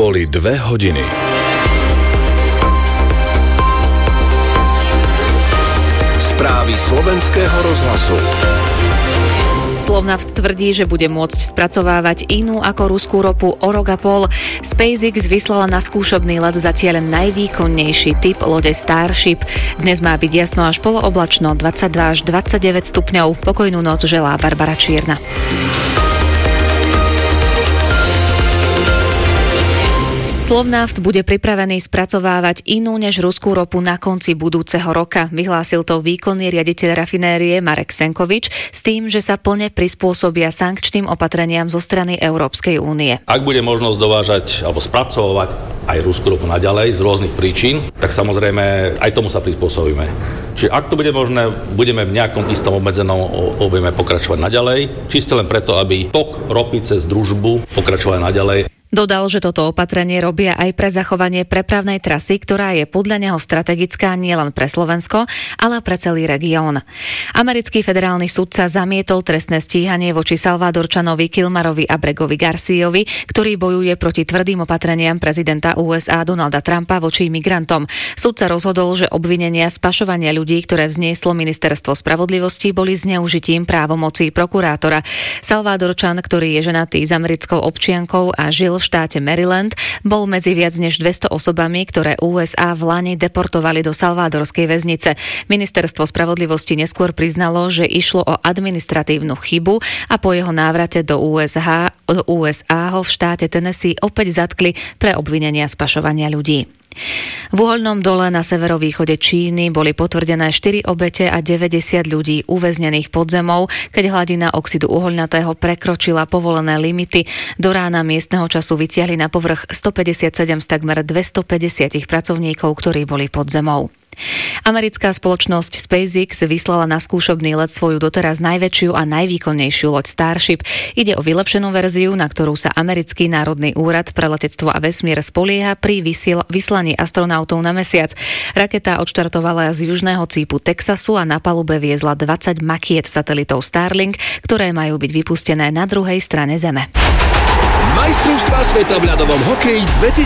Boli 2 hodiny. Správy Slovenského rozhlasu. Slovnaft tvrdí, že bude môcť spracovávať inú ako ruskú ropu o rok a pol. SpaceX vyslala na skúšobný let zatiaľ najvýkonnejší typ lode Starship. Dnes má byť jasno až polooblačno, 22 až 29 stupňov. Pokojnú noc želá Barbara Čierna. Slovnaft bude pripravený spracovávať inú než ruskú ropu na konci budúceho roka. Vyhlásil to výkonný riaditeľ rafinérie Marek Senkovič s tým, že sa plne prispôsobia sankčným opatreniam zo strany Európskej únie. Ak bude možnosť dovážať alebo spracovať aj ruskú ropu naďalej z rôznych príčin, tak samozrejme aj tomu sa prispôsobíme. Čiže ak to bude možné, budeme v nejakom istom obmedzenom objeme pokračovať naďalej, čisto len preto, aby tok ropy cez družbu pokračoval naďalej. Dodal, že toto opatrenie robia aj pre zachovanie prepravnej trasy, ktorá je podľa neho strategická nielen pre Slovensko, ale pre celý región. Americký federálny sudca zamietol trestné stíhanie voči Salvadorčanovi Kilmarovi a Bregovi Garciovi, ktorý bojuje proti tvrdým opatreniam prezidenta USA Donalda Trumpa voči migrantom. Sudca rozhodol, že obvinenia z pašovania ľudí, ktoré vznieslo Ministerstvo spravodlivosti, boli zneužitím právomocí prokurátora. Salvadorčan, ktorý je ženatý s americkou občiankou a žil v štáte Maryland, bol medzi viac než 200 osobami, ktoré USA v lani deportovali do salvádorskej väznice. Ministerstvo spravodlivosti neskôr priznalo, že išlo o administratívnu chybu a po jeho návrate do USA ho v štáte Tennessee opäť zatkli pre obvinenia z pašovania ľudí. V uhoľnom dole na severovýchode Číny boli potvrdené 4 obete a 90 ľudí uväznených pod zemou, keď hladina oxidu uhoľnatého prekročila povolené limity. Do rána miestneho času vytiahli na povrch 157 z takmer 250 pracovníkov, ktorí boli pod zemou. Americká spoločnosť SpaceX vyslala na skúšobný let svoju doteraz najväčšiu a najvýkonnejšiu loď Starship. Ide o vylepšenú verziu, na ktorú sa Americký národný úrad pre letectvo a vesmír spolieha pri vyslaní astronautov na mesiac. Raketa odštartovala z južného cípu Texasu a na palube viezla 20 makiet satelitov Starlink, ktoré majú byť vypustené na druhej strane Zeme. Majstrovstvá sveta v ľadovom hokeji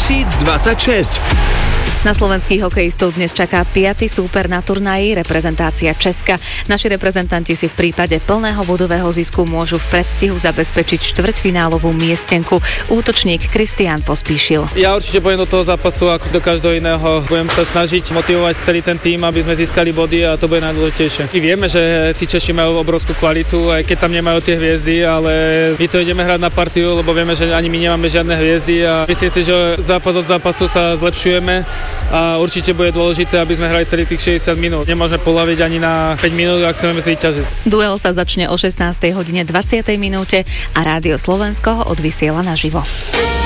2026. Na slovenských hokejistov dnes čaká 5. súper na turnaji, reprezentácia Česka. Naši reprezentanti si v prípade plného bodového zisku môžu v predstihu zabezpečiť štvrťfinálovú miestenku. Útočník Kristián Pospíšil. Ja určite budem do toho zápasu ako do každého iného. Budem sa snažiť motivovať celý ten tím, aby sme získali body a to bude najdôležitejšie. My vieme, že tí Češi majú obrovskú kvalitu, aj keď tam nemajú tie hviezdy, ale my to ideme hrať na partiu, lebo vieme, že ani my nemáme žiadne hviezdy a myslím si, že zápas od zápasu sa zlepšujeme. A určite bude dôležité, aby sme hrali celých tých 60 minút. Nemôžeme poľaviť ani na 5 minút, ak chceme zvíťaziť. Duel sa začne o 16:20 a Rádio Slovensko ho odvysiela naživo.